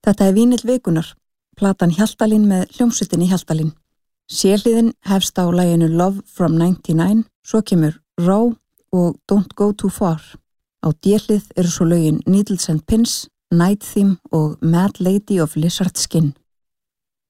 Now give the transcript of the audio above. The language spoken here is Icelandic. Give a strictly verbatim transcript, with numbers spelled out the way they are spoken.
Þetta er vínill vikunar, platan Hjaltalín með hljómsveitinni Hjaltalín. C-hliðin hefst á laginu Love from ninety-nine, svo kemur Raw og Don't Go Too Far. Á D-hlið eru svo lögin Needles and Pins, Night Theme og Mad Lady of Lizard Skin.